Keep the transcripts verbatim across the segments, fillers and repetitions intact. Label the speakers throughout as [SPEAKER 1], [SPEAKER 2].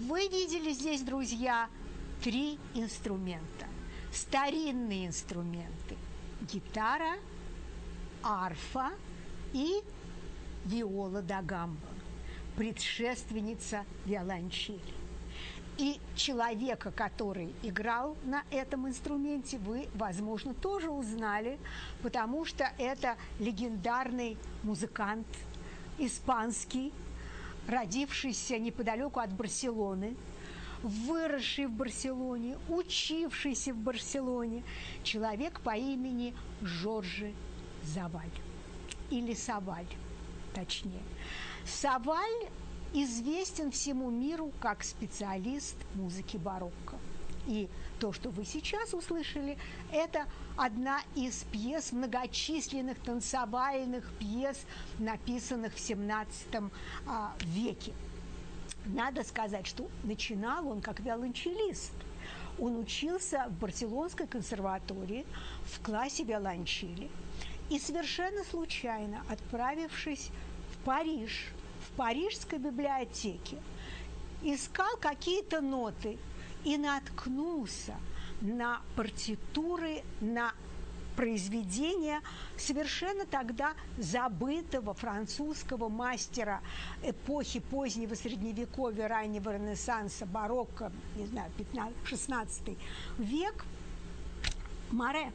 [SPEAKER 1] Вы видели здесь, друзья, три инструмента. Старинные инструменты. Гитара, арфа и виола да гамба, предшественница виолончели. И человека, который играл на этом инструменте, вы, возможно, тоже узнали, потому что это легендарный музыкант испанский, родившийся неподалеку от Барселоны, выросший в Барселоне, учившийся в Барселоне, человек по имени Жорж Заваль, или Саваль, точнее. Саваль известен всему миру как специалист музыки барокко. И то, что вы сейчас услышали, это одна из пьес, многочисленных танцевальных пьес, написанных в семнадцатом а, веке. Надо сказать, что начинал он как виолончелист. Он учился в Барселонской консерватории в классе виолончели. И совершенно случайно, отправившись в Париж, в парижской библиотеке, искал какие-то ноты и наткнулся на партитуры, на произведения совершенно тогда забытого французского мастера эпохи позднего Средневековья, раннего Ренессанса, барокко, не знаю, пятнадцатый-шестнадцатый век, Море.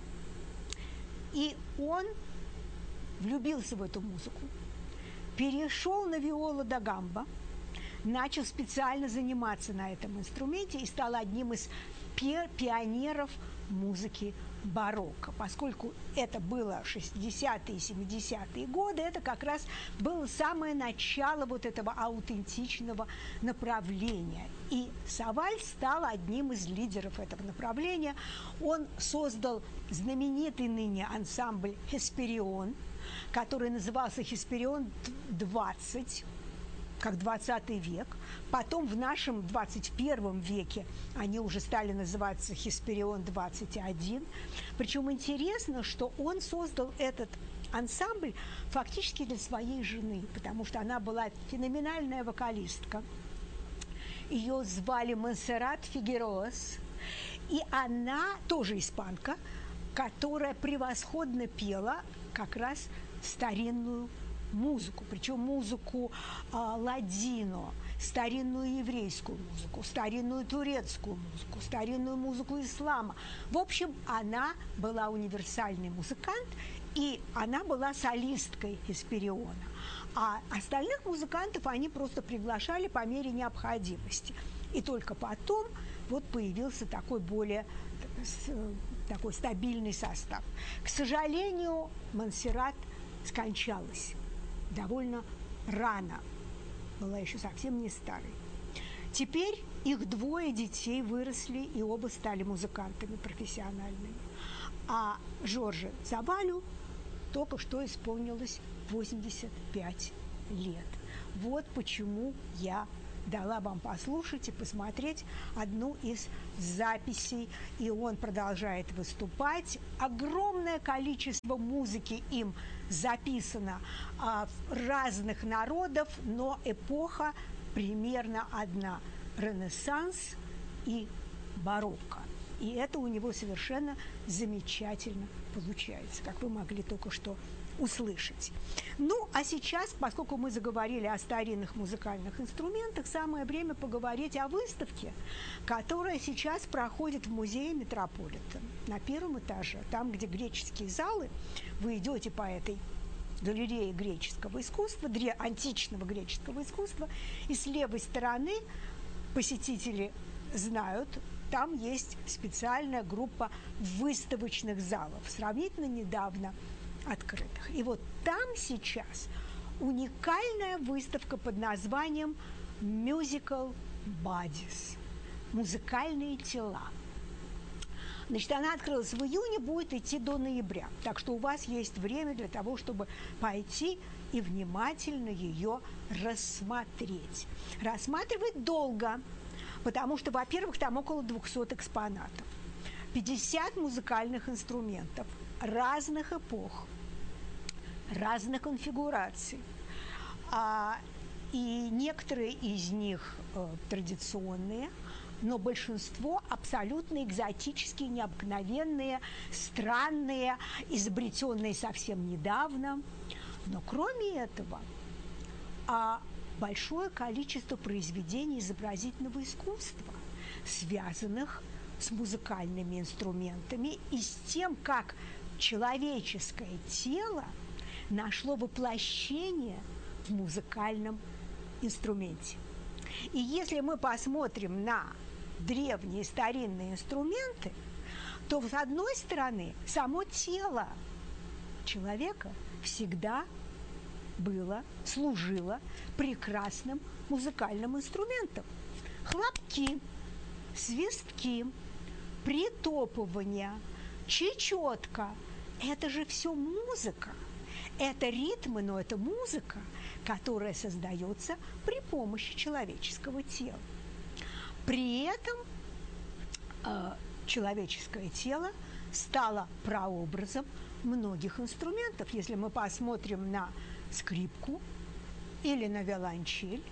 [SPEAKER 1] И он влюбился в эту музыку, перешел на виолу да гамба, начал специально заниматься на этом инструменте и стал одним из пионеров музыки барокко. Поскольку это было шестидесятые и семидесятые годы, это как раз было самое начало вот этого аутентичного направления. И Саваль стал одним из лидеров этого направления. Он создал знаменитый ныне ансамбль «Хесперион», который назывался «Хесперион двадцать», как двадцатый век. Потом в нашем двадцать первом веке они уже стали называться «Хесперион двадцать один». Причем интересно, что он создал этот ансамбль фактически для своей жены, потому что она была феноменальная вокалистка. Ее звали Монсеррат Фигероас, и она тоже испанка, которая превосходно пела как раз старинную музыку, причем музыку э, ладино, старинную еврейскую музыку, старинную турецкую музыку, старинную музыку ислама. В общем, она была универсальный музыкант, и она была солисткой Хеспериона. А остальных музыкантов они просто приглашали по мере необходимости. И только потом вот появился такой более такой стабильный состав. К сожалению, Монсеррат скончалась довольно рано, была еще совсем не старой. Теперь их двое детей выросли и оба стали музыкантами профессиональными. А Жоржу Завалю только что исполнилось восемьдесят пять лет. Вот почему я дала вам послушать и посмотреть одну из записей, и он продолжает выступать. Огромное количество музыки им записано а, разных народов, но эпоха примерно одна – Ренессанс и барокко. И это у него совершенно замечательно получается, как вы могли только что услышать. Ну, а сейчас, поскольку мы заговорили о старинных музыкальных инструментах, самое время поговорить о выставке, которая сейчас проходит в музее Метрополитен на первом этаже, там, где греческие залы. Вы идете по этой галерее греческого искусства, античного греческого искусства, и с левой стороны посетители знают, там есть специальная группа выставочных залов, сравнительно недавно открытых. И вот там сейчас уникальная выставка под названием «Musical Bodies» – «Музыкальные тела». Значит, она открылась в июне, будет идти до ноября. Так что у вас есть время для того, чтобы пойти и внимательно ее рассмотреть. Рассматривать долго, потому что, во-первых, там около двухсот экспонатов. пятьдесят музыкальных инструментов разных эпох, разных конфигураций. А, И некоторые из них э, традиционные, но большинство абсолютно экзотические, необыкновенные, странные, изобретенные совсем недавно. Но кроме этого, а большое количество произведений изобразительного искусства, связанных с музыкальными инструментами и с тем, как человеческое тело нашло воплощение в музыкальном инструменте. И если мы посмотрим на древние старинные инструменты, то, с одной стороны, само тело человека всегда было, служило прекрасным музыкальным инструментом. Хлопки, свистки, притопывание, чечетка – это же все музыка. Это ритмы, но это музыка, которая создается при помощи человеческого тела. При этом э, человеческое тело стало прообразом многих инструментов. Если мы посмотрим на скрипку или на виолончель,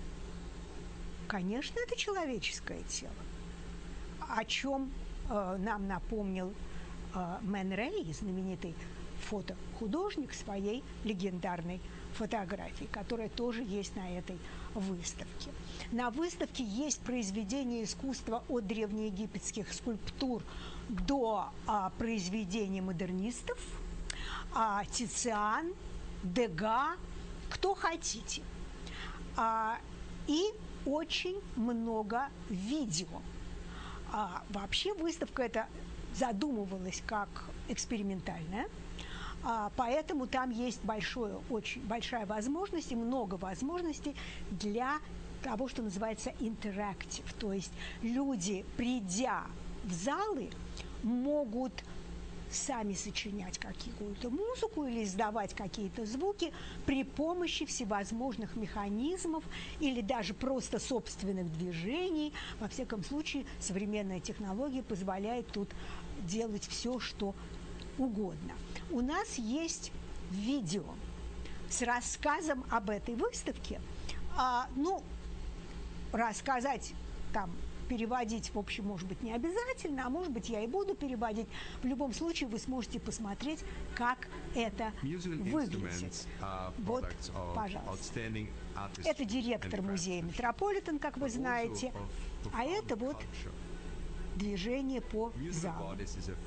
[SPEAKER 1] конечно, это человеческое тело. О чем э, нам напомнил э, Мэн Рэй, знаменитый фотохудожник, своей легендарной фотографии, которая тоже есть на этой выставке. На выставке есть произведения искусства от древнеегипетских скульптур до а, произведений модернистов, а, Тициан, Дега, кто хотите. А, и очень много видео. А, вообще выставка эта задумывалась как экспериментальная, а, поэтому там есть большое, очень большая возможность и много возможностей для того, что называется интерактив. То есть люди, придя в залы, могут сами сочинять какую-то музыку или издавать какие-то звуки при помощи всевозможных механизмов или даже просто собственных движений. Во всяком случае, современная технология позволяет тут делать все, что угодно. У нас есть видео с рассказом об этой выставке. А, ну, рассказать там, переводить, в общем, может быть, не обязательно, а может быть, я и буду переводить. В любом случае, вы сможете посмотреть, как это выглядит. Вот, пожалуйста. Это директор музея Метрополитен, как вы знаете, а это вот движение по залу.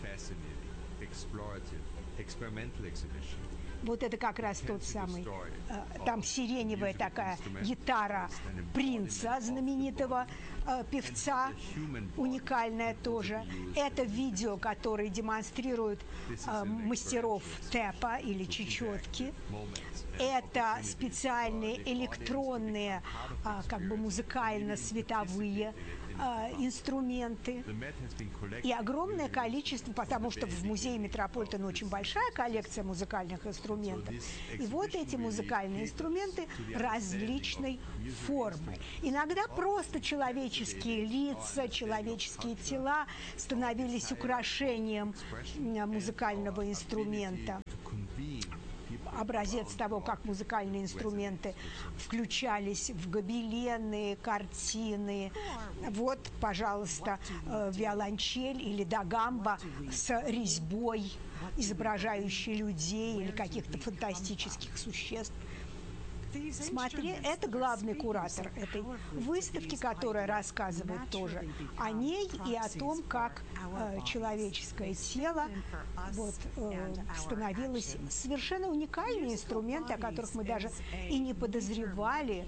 [SPEAKER 1] Вот это как раз тот самый, э, там сиреневая такая гитара принца, знаменитого э, певца, уникальная тоже. Это видео, которое демонстрирует э, мастеров тэпа или чечетки. Это специальные электронные, э, как бы музыкально-световые э, инструменты. И огромное количество, потому что в музее Метрополитен очень большая коллекция музыкальных инструментов. И вот эти музыкальные инструменты различной формы. Иногда просто человеческие лица, человеческие тела становились украшением музыкального инструмента. Образец того, как музыкальные инструменты включались в гобелены, картины. Вот, пожалуйста, виолончель или дагамба с резьбой, изображающей людей или каких-то фантастических существ. Смотри, это главный куратор этой выставки, которая рассказывает тоже о ней и о том, как э, человеческое тело вот, э, становилось совершенно уникальные инструменты, о которых мы даже и не подозревали,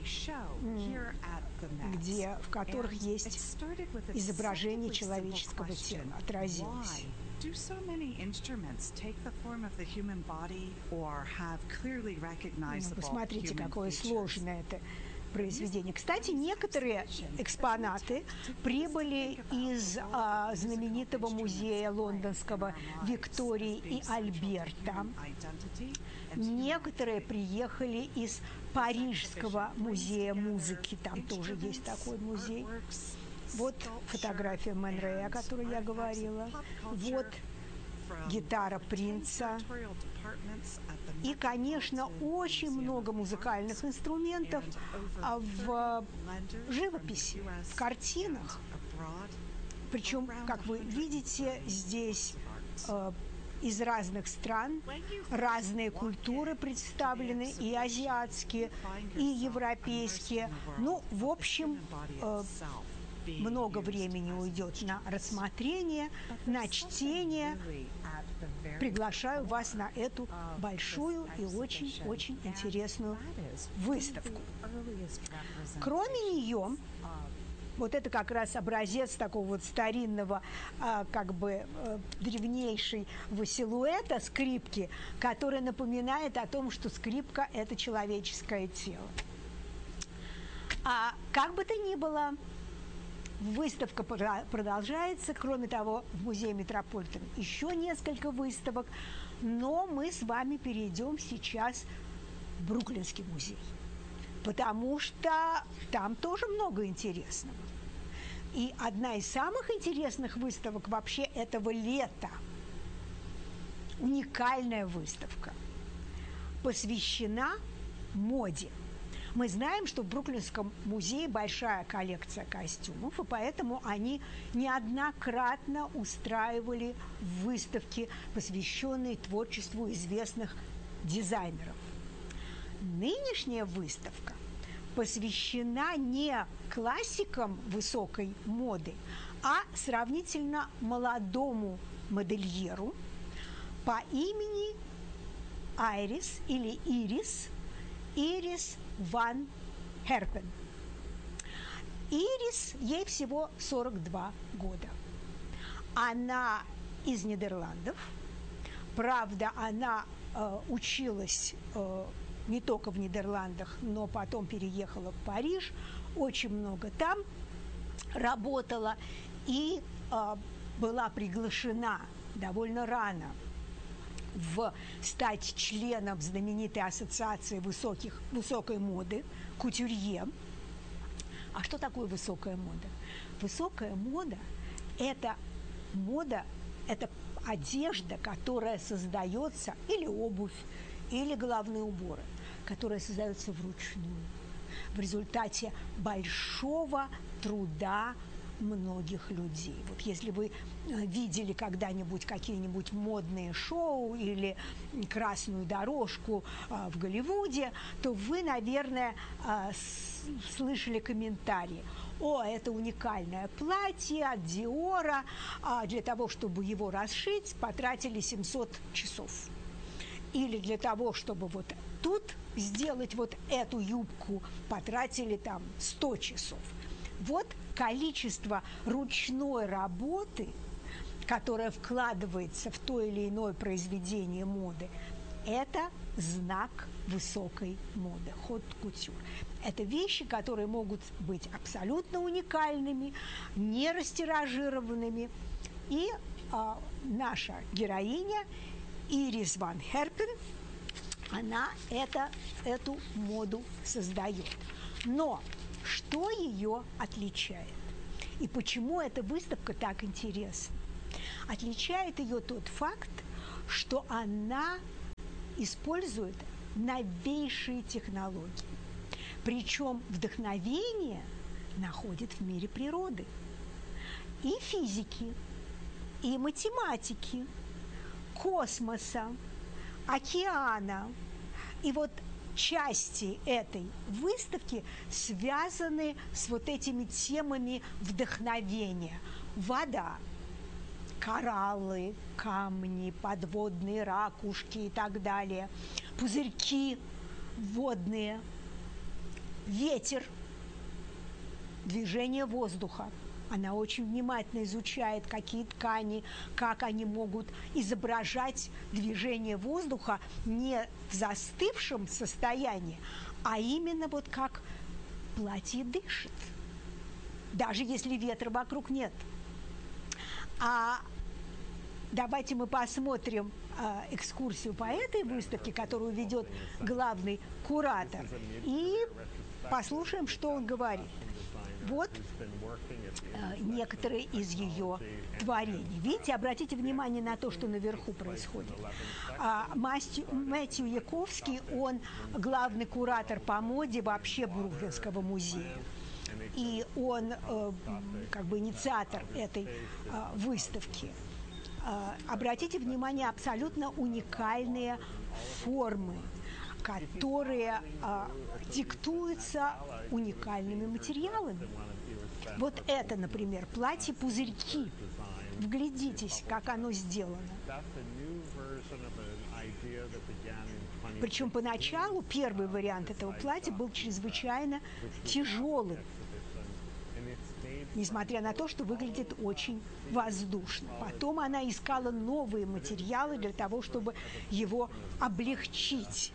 [SPEAKER 1] где, в которых есть изображение человеческого тела, отразилось.
[SPEAKER 2] Do so many instruments take the form of the human body or have clearly recognizable
[SPEAKER 1] Посмотрите,
[SPEAKER 2] human
[SPEAKER 1] какое
[SPEAKER 2] features?
[SPEAKER 1] сложное это произведение. Кстати, некоторые экспонаты прибыли из а, знаменитого музея лондонского Виктории и Альберта. Некоторые приехали из Парижского музея музыки, там тоже есть такой музей. Вот фотография Мэн Рэя, о которой я говорила. Вот гитара принца. И, конечно, очень много музыкальных инструментов в живописи, в картинах. Причем, как вы видите, здесь э, из разных стран разные культуры представлены, и азиатские, и европейские. Ну, в общем, э, много времени уйдет на рассмотрение, на чтение. Приглашаю вас на эту большую и очень-очень интересную выставку. Кроме нее, вот это как раз образец такого вот старинного, а, как бы а, древнейшего силуэта скрипки, который напоминает о том, что скрипка – это человеческое тело. А как бы то ни было, выставка продолжается. Кроме того, в музее Метрополитен еще несколько выставок, но мы с вами перейдем сейчас в Бруклинский музей, потому что там тоже много интересного. И одна из самых интересных выставок вообще этого лета, уникальная выставка, посвящена моде. Мы знаем, что в Бруклинском музее большая коллекция костюмов, и поэтому они неоднократно устраивали выставки, посвященные творчеству известных дизайнеров. Нынешняя выставка посвящена не классикам высокой моды, а сравнительно молодому модельеру по имени Айрис или Ирис, Ирис ван Херпен. Ирис, ей всего сорок два года. Она из Нидерландов. Правда, она э, училась э, не только в Нидерландах, но потом переехала в Париж, очень много там работала и э, была приглашена довольно рано в стать членом знаменитой ассоциации высоких, высокой моды, кутюрье. А что такое высокая мода? Высокая мода – это мода, это одежда, которая создается, или обувь, или головные уборы, которые создаются вручную, в результате большого труда многих людей. Вот если вы видели когда-нибудь какие-нибудь модные шоу или красную дорожку а, в Голливуде, то вы, наверное, а, с, слышали комментарии: «О, это уникальное платье от Диора, а для того, чтобы его расшить, потратили семьсот часов». Или для того, чтобы вот тут сделать вот эту юбку, потратили там сто часов. Вот количество ручной работы, которое вкладывается в то или иное произведение моды, это знак высокой моды, хот-кутюр. Это вещи, которые могут быть абсолютно уникальными, не растиражированными. И а, наша героиня Ирис ван Херпен, она это, эту моду создает. Но что ее отличает? И почему эта выставка так интересна? Отличает ее тот факт, что она использует новейшие технологии. Причем вдохновение находит в мире природы. И физики, и математики, космоса, океана. И вот части этой выставки связаны с вот этими темами вдохновения. Вода, кораллы, камни, подводные ракушки и так далее, пузырьки водные, ветер, движение воздуха. Она очень внимательно изучает, какие ткани, как они могут изображать движение воздуха не в застывшем состоянии, а именно вот как платье дышит, даже если ветра вокруг нет. А давайте мы посмотрим э, экскурсию по этой выставке, которую ведет главный куратор, и послушаем, что он говорит. Вот э, некоторые из ее творений. Видите, обратите внимание на то, что наверху происходит. А, Мастью, Мэтью Яковский, он главный куратор по моде вообще Бруклинского музея. И он э, как бы инициатор этой э, выставки. Э, обратите внимание, абсолютно уникальные формы, которые э, диктуются уникальными материалами. Вот это, например, платье-пузырьки. Вглядитесь, как оно сделано. Причем поначалу первый вариант этого платья был чрезвычайно тяжелым, несмотря на то, что выглядит очень воздушно. Потом она искала новые материалы для того, чтобы его облегчить.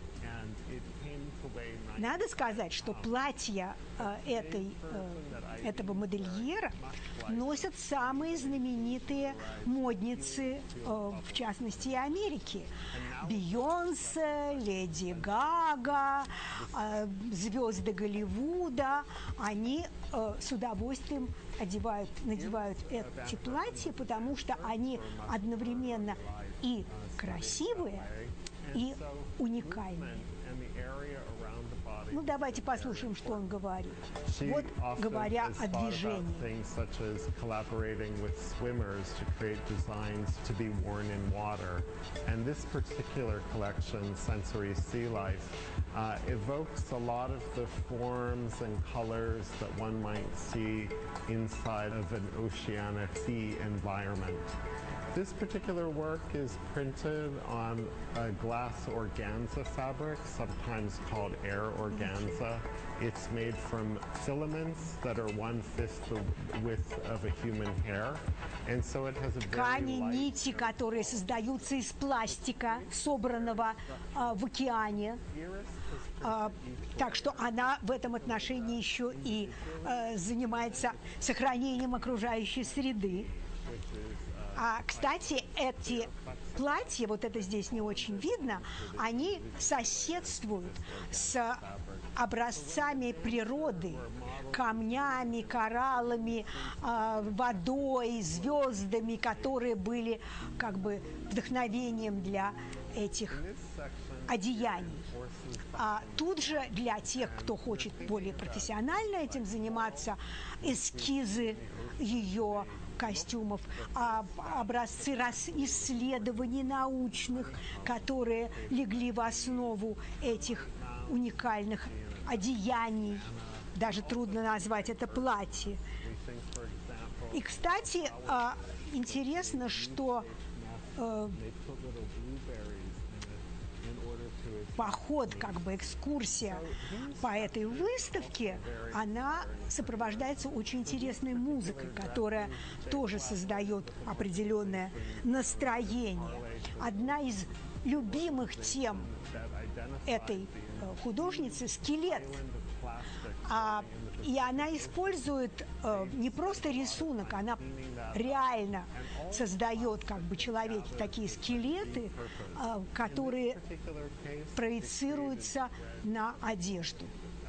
[SPEAKER 1] Надо сказать, что платья э, этой, э, этого модельера носят самые знаменитые модницы, э, в частности, Америки. Бейонсе, Леди Гага, э, звезды Голливуда. Они э, с удовольствием одевают, надевают эти платья, потому что они одновременно и красивые, и уникальные. Ну, давайте послушаем, что он говорит. Вот, говоря о движении.
[SPEAKER 3] And this particular collection, Sensory Sea Life, uh, evokes a lot of the forms and colors that one might see inside of an oceanic sea environment. This particular work is printed on a glass organza fabric, sometimes called air organza. It's made from filaments that are one-fifth the width of a human hair, and so it has a very
[SPEAKER 1] ткани,
[SPEAKER 3] light...
[SPEAKER 1] нити, которые создаются из пластика, собранного э, в океане. Э, так что она в этом отношении еще и э, занимается сохранением окружающей среды. А, кстати, эти платья, вот это здесь не очень видно, они соседствуют с образцами природы, камнями, кораллами, э, водой, звездами, которые были как бы вдохновением для этих одеяний. А тут же для тех, кто хочет более профессионально этим заниматься, эскизы ее костюмов, а, образцы исследований научных, которые легли в основу этих уникальных одеяний. Даже трудно назвать это платье. И, кстати, интересно, что поход, как бы экскурсия по этой выставке, она сопровождается очень интересной музыкой, которая тоже создает определенное настроение. Одна из любимых тем этой художницы – скелет. А, и она использует э, не просто рисунок, она реально создает как бы человек такие скелеты, э, которые проецируются на одежду.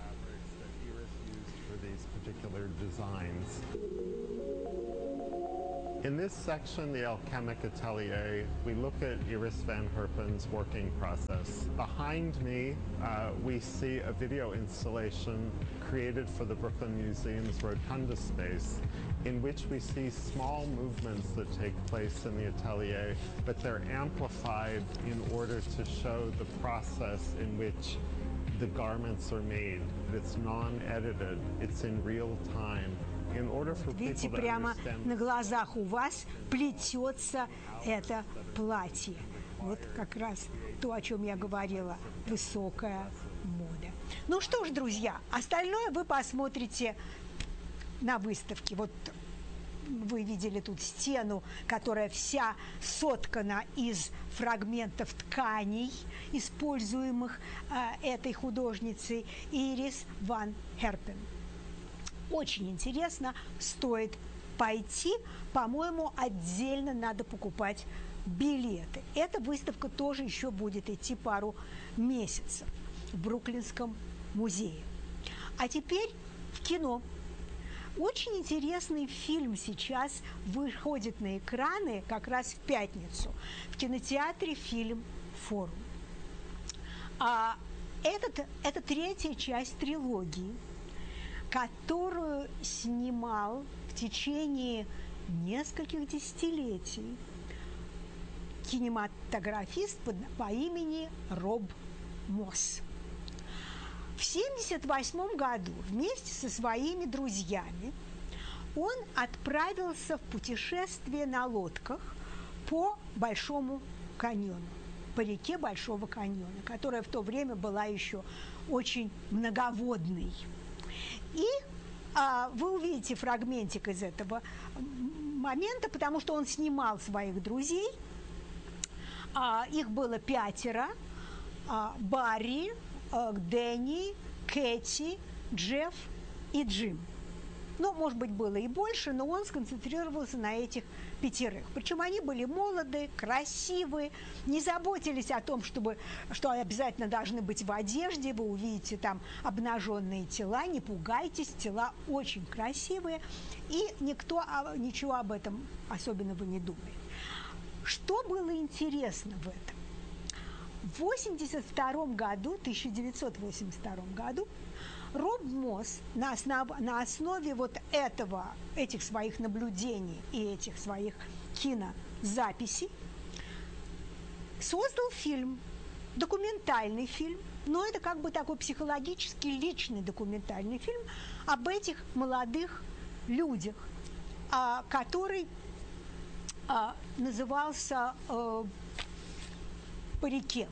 [SPEAKER 3] In this section, the Alchemic Atelier, we look at Iris van Herpen's working process. Behind me, uh, we see a video installation created for the Brooklyn Museum's Rotunda space, in which we see small movements that take place in the atelier, but they're amplified in order to show the process in which the garments are made. It's non-edited, it's in real time.
[SPEAKER 1] Видите, прямо на глазах у вас плетется это платье. Вот как раз то, о чем я говорила, высокая мода. Ну что ж, друзья, остальное вы посмотрите на выставке. Вот вы видели тут стену, которая вся соткана из фрагментов тканей, используемых э, этой художницей Ирис ван Херпен. Очень интересно, стоит пойти. По-моему, отдельно надо покупать билеты. Эта выставка тоже еще будет идти пару месяцев в Бруклинском музее. А теперь в кино. Очень интересный фильм сейчас выходит на экраны как раз в пятницу в кинотеатре «Фильм Форум». А этот, это третья часть трилогии, которую снимал в течение нескольких десятилетий кинематографист по, по имени Роб Мосс. В семьдесят восьмом году вместе со своими друзьями он отправился в путешествие на лодках по Большому каньону, по реке Большого каньона, которая в то время была еще очень многоводной. И а, вы увидите фрагментик из этого момента, потому что он снимал своих друзей. А, их было пятеро. А, Барри, а, Дэнни, Кэти, Джефф и Джим. Ну, может быть, было и больше, но он сконцентрировался на этих пятерых. Причем они были молодые, красивые, не заботились о том, чтобы, что обязательно должны быть в одежде. Вы увидите там обнаженные тела, не пугайтесь, тела очень красивые, и никто ничего об этом особенного не думает. Что было интересно в этом? В восемьдесят втором году, тысяча девятьсот восемьдесят втором году, Роб Мосс на, основ, на основе вот этого, этих своих наблюдений и этих своих кинозаписей создал фильм, документальный фильм, но это как бы такой психологически личный документальный фильм об этих молодых людях, а, который а, назывался а, «По реке».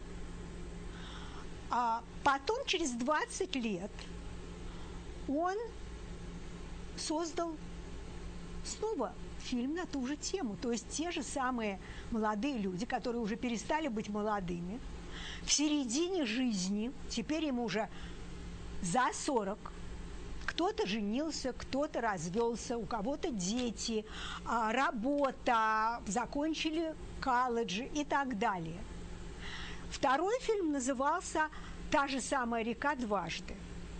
[SPEAKER 1] А потом, через двадцать лет, он создал снова фильм на ту же тему. То есть те же самые молодые люди, которые уже перестали быть молодыми, в середине жизни, теперь им уже за сорок, кто-то женился, кто-то развелся, у кого-то дети, работа, закончили колледжи и так далее. Второй фильм назывался «Та же самая река дважды».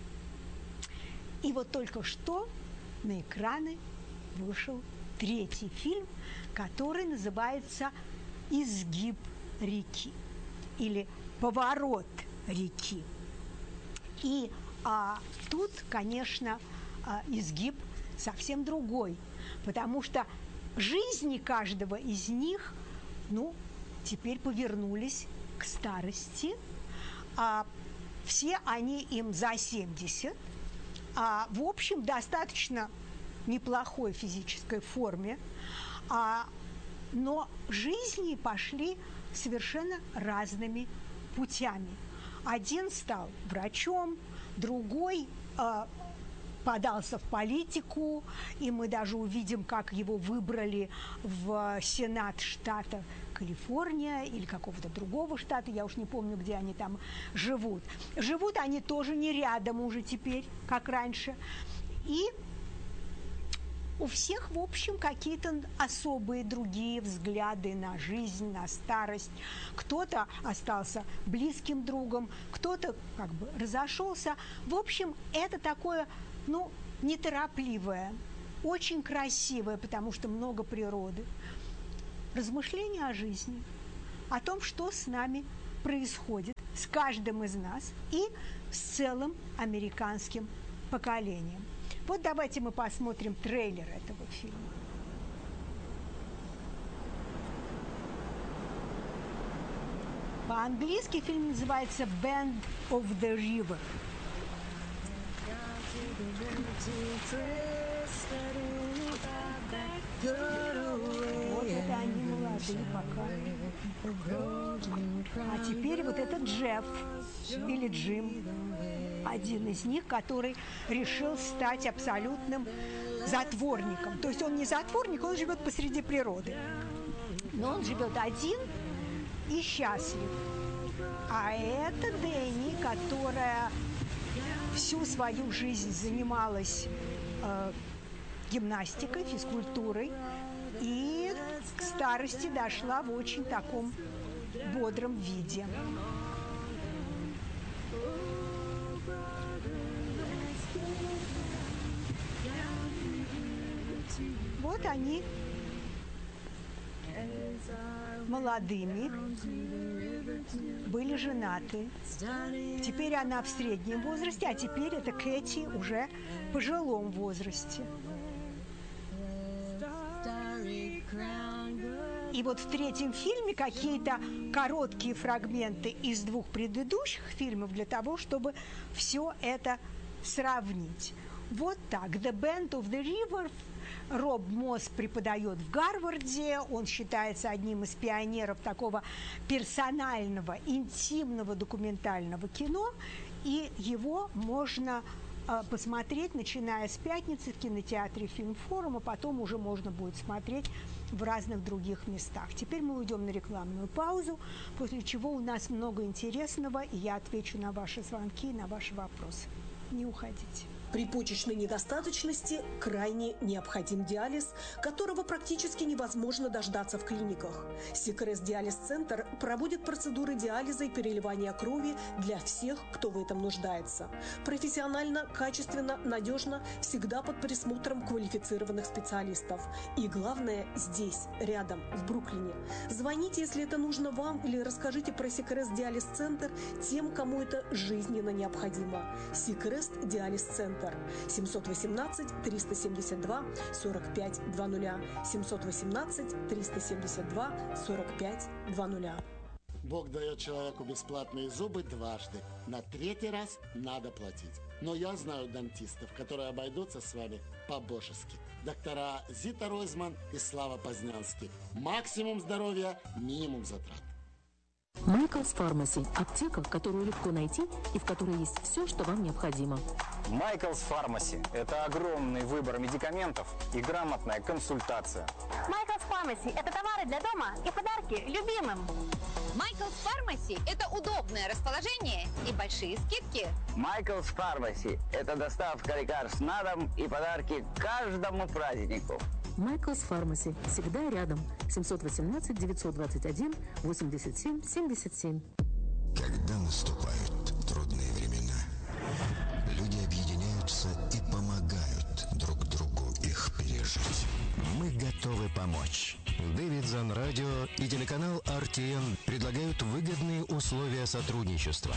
[SPEAKER 1] И вот только что на экраны вышел третий фильм, который называется «Изгиб реки» или «Поворот реки». И а, тут, конечно, а, изгиб совсем другой, потому что жизни каждого из них, ну, теперь повернулись к старости. А, все они им за семьдесят. А, в общем, достаточно неплохой физической форме, а, но жизни пошли совершенно разными путями. Один стал врачом, другой а, подался в политику, и мы даже увидим, как его выбрали в Сенат штата Калифорния или какого-то другого штата, я уж не помню, где они там живут. Живут они тоже не рядом уже теперь, как раньше. И у всех, в общем, какие-то особые другие взгляды на жизнь, на старость. Кто-то остался близким другом, кто-то как бы разошелся. В общем, это такое, ну, неторопливое, очень красивое, потому что много природы. Размышления о жизни, о том, что с нами происходит, с каждым из нас и с целым американским поколением. Вот давайте мы посмотрим трейлер этого фильма. По-английски фильм называется «Bend of the River». Вот это они молодые пока. А теперь вот это Джефф или Джим, один из них, который решил стать абсолютным затворником. То есть он не затворник, он живет посреди природы. Но он живет один и счастлив. А это Дэнни, которая всю свою жизнь занималась э, гимнастикой, физкультурой, и к старости дошла в очень таком бодром виде. вот они молодыми были женаты. Теперь она в среднем возрасте, а теперь это Кэти уже в пожилом возрасте. И вот в третьем фильме какие-то короткие фрагменты из двух предыдущих фильмов для того, чтобы все это сравнить. Вот так. «The Band of the River». Роб Мосс преподает в Гарварде. Он считается одним из пионеров такого персонального, интимного документального кино. И его можно э, посмотреть, начиная с пятницы в кинотеатре «Фильмфорум», а потом уже можно будет смотреть в разных других местах. Теперь мы уйдем на рекламную паузу, после чего у нас много интересного, и я отвечу на ваши звонки, на ваши вопросы. Не уходите.
[SPEAKER 4] При почечной недостаточности крайне необходим диализ, которого практически невозможно дождаться в клиниках. Сикрест Диализ-центр проводит процедуры диализа и переливания крови для всех, кто в этом нуждается. Профессионально, качественно, надежно, всегда под присмотром квалифицированных специалистов. И главное, здесь, рядом, в Бруклине. Звоните, если это нужно вам, или расскажите про Сикрест Диализ-центр тем, кому это жизненно необходимо. Сикрест Диализ-центр. семьсот восемнадцать триста семьдесят два сорок пять двадцать. семьсот восемнадцать триста семьдесят два сорок пять двадцать.
[SPEAKER 5] Бог дает человеку бесплатные зубы дважды. На третий раз надо платить. Но я знаю дантистов, которые обойдутся с вами по-божески. Доктора Зита Ройзман и Слава Познянский. Максимум здоровья, минимум затрат.
[SPEAKER 6] Michael's Pharmacy – аптека, которую легко найти и в которой есть все, что вам необходимо.
[SPEAKER 7] Michael's Pharmacy – это огромный выбор медикаментов и грамотная консультация.
[SPEAKER 8] Michael's Pharmacy – это товары для дома и подарки любимым.
[SPEAKER 9] Michael's Pharmacy – это удобное расположение и большие скидки.
[SPEAKER 10] Michael's Pharmacy – это доставка лекарств на дом и подарки каждому празднику.
[SPEAKER 6] Michael's Pharmacy всегда рядом. семьсот восемнадцать девятьсот двадцать один восемьдесят семь семьдесят семь.
[SPEAKER 11] Когда наступают трудные времена, люди объединяются и помогают друг другу их пережить. Мы готовы помочь. Davidson Radio и телеканал ар ти эн предлагают выгодные условия сотрудничества.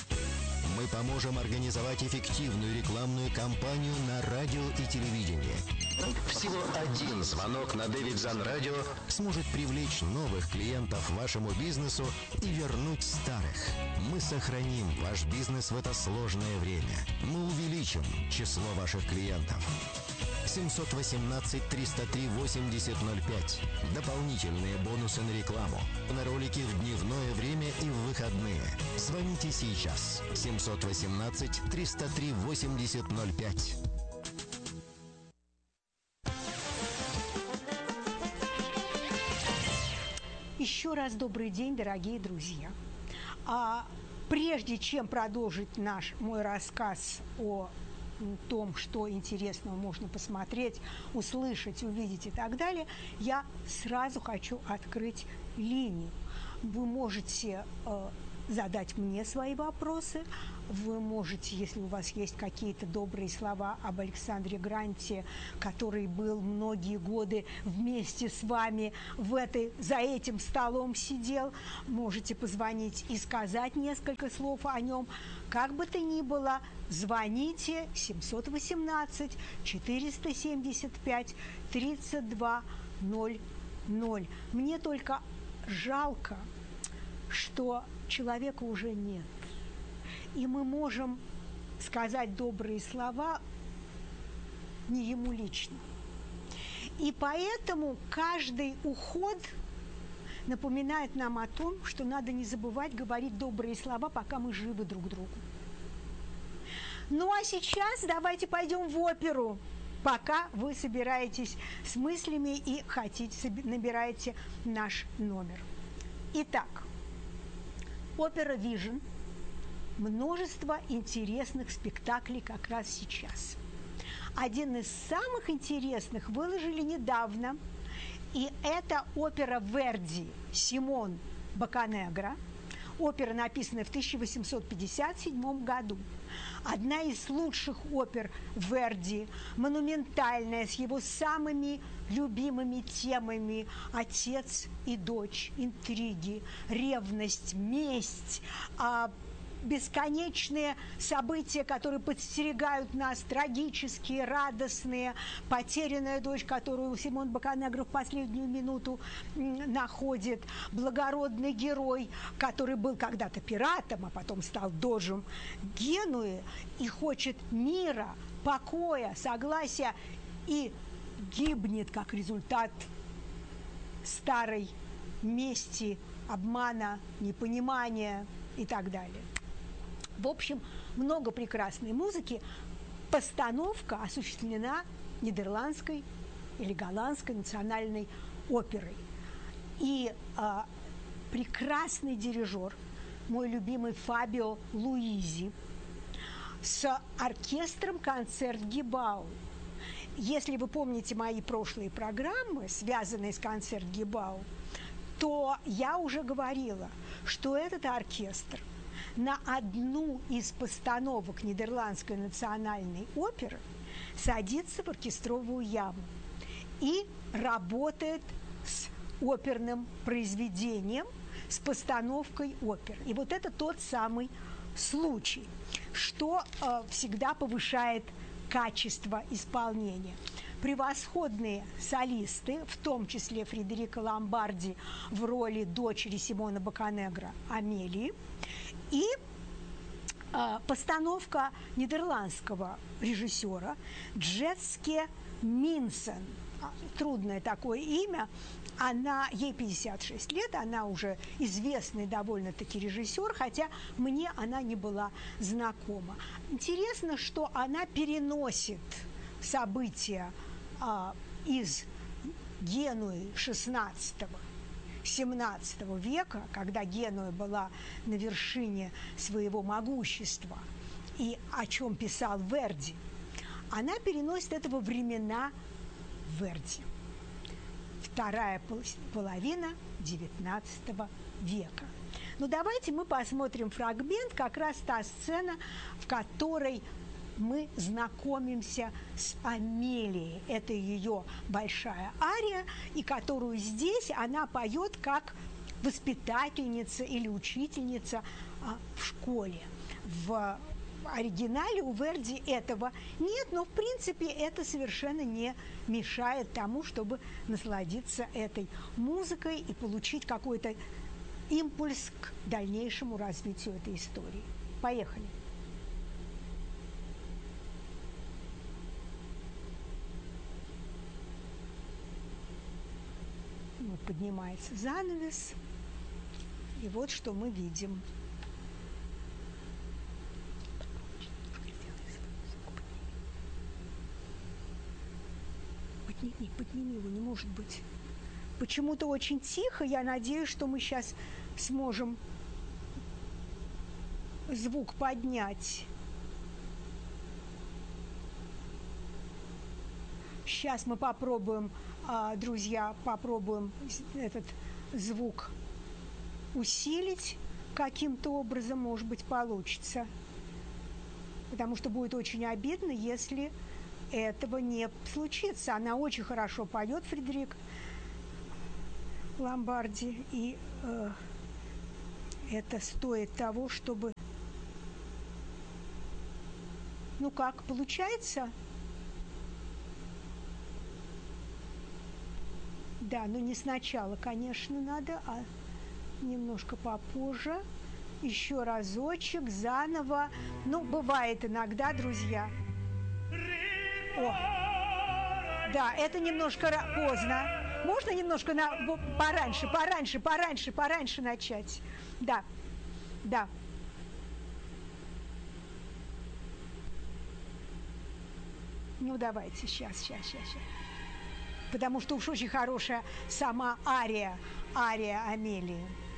[SPEAKER 11] Мы поможем организовать эффективную рекламную кампанию на радио и телевидении. Всего один звонок на Davidson Radio сможет привлечь новых клиентов вашему бизнесу и вернуть старых. Мы сохраним ваш бизнес в это сложное время. Мы увеличим число ваших клиентов. семьсот восемнадцать триста три восемьдесят ноль пять. Дополнительные бонусы на рекламу. На ролики в дневное время и в выходные. Звоните сейчас. семьсот восемнадцать триста три восемьдесят ноль пять.
[SPEAKER 1] Еще раз добрый день, дорогие друзья. А прежде чем продолжить наш мой рассказ о том, что интересного можно посмотреть, услышать, увидеть и так далее, я сразу хочу открыть линию. Вы можете э, задать мне свои вопросы, вы можете, если у вас есть какие-то добрые слова об Александре Гранте, который был многие годы вместе с вами в этой, за этим столом сидел, можете позвонить и сказать несколько слов о нем. Как бы то ни было, звоните семьсот восемнадцать четыреста семьдесят пять тридцать два ноль ноль. Мне только жалко, что человека уже нет. И мы можем сказать добрые слова не ему лично. И поэтому каждый уход напоминает нам о том, что надо не забывать говорить добрые слова, пока мы живы друг другу. Ну а сейчас давайте пойдем в оперу, пока вы собираетесь с мыслями и хотите, набираете наш номер. Итак, опера «Вижн». Множество интересных спектаклей как раз сейчас. Один из самых интересных выложили недавно, и это опера Верди «Симон Бокканегро». Опера, написанная в тысяча восемьсот пятьдесят седьмом году. одна из лучших опер Верди, монументальная, с его самыми любимыми темами: отец и дочь, интриги, ревность, месть, а, бесконечные события, которые подстерегают нас, трагические, радостные, потерянная дочь, которую Симон Боканегро в последнюю минуту находит, благородный герой, который был когда-то пиратом, а потом стал дожем Генуи и хочет мира, покоя, согласия, и гибнет как результат старой мести, обмана, непонимания и так далее. В общем, много прекрасной музыки. Постановка осуществлена Нидерландской или Голландской национальной оперой. И э, прекрасный дирижер, мой любимый Фабио Луизи, с оркестром «Концерт-Гибау». Если вы помните мои прошлые программы, связанные с «Концерт-Гибау», то я уже говорила, что этот оркестр на одну из постановок Нидерландской национальной оперы садится в оркестровую яму и работает с оперным произведением, с постановкой опер. И вот это тот самый случай, что э, всегда повышает качество исполнения. Превосходные солисты, в том числе Фредерика Ломбарди в роли дочери Симона Боканегро Амелии, и э, постановка нидерландского режиссера Джетске Минсен. Трудное такое имя. Она, ей пятьдесят шесть лет, она уже известный довольно-таки режиссер, хотя мне она не была знакома. Интересно, что она переносит события а, из Генуи шестнадцатого-семнадцатого века, когда Генуя была на вершине своего могущества, и о чем писал Верди. Она переносит это во времена Верди. Вторая половина девятнадцатого века. Ну, давайте мы посмотрим фрагмент, как раз та сцена, в которой мы знакомимся с Амелией. Это ее большая ария, и которую здесь она поет как воспитательница или учительница а, в школе. В оригинале у Верди этого нет, но в принципе это совершенно не мешает тому, чтобы насладиться этой музыкой и получить какой-то импульс к дальнейшему развитию этой истории. Поехали. Вот поднимается занавес, и вот что мы видим. Подними, подними его, не может быть. Почему-то очень тихо. Я надеюсь, что мы сейчас сможем звук поднять. Сейчас мы попробуем, друзья, попробуем этот звук усилить каким-то образом, может быть, получится. Потому что будет очень обидно, если этого не случится. Она очень хорошо поет, Фредерик Ломбарди, и э, это стоит того, чтобы... Ну как, получается? Да, но не сначала, конечно, надо, а немножко попозже. Еще разочек, заново. Ну, бывает иногда, друзья. О, да, это немножко поздно. Можно немножко на, пораньше, пораньше, пораньше, пораньше начать? Да, да. Ну, давайте, сейчас, сейчас, сейчас, сейчас. Потому что уж очень хорошая сама ария, ария Амелии.